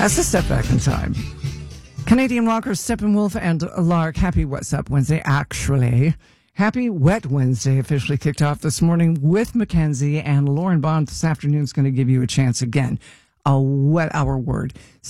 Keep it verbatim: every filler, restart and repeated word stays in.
That's a step back in time. Canadian rockers Steppenwolf and Lark, happy What's Up Wednesday, actually. Happy Wet Wednesday officially kicked off this morning with Mackenzie, and Lauren Bond this afternoon is going to give you a chance again. A wet hour word.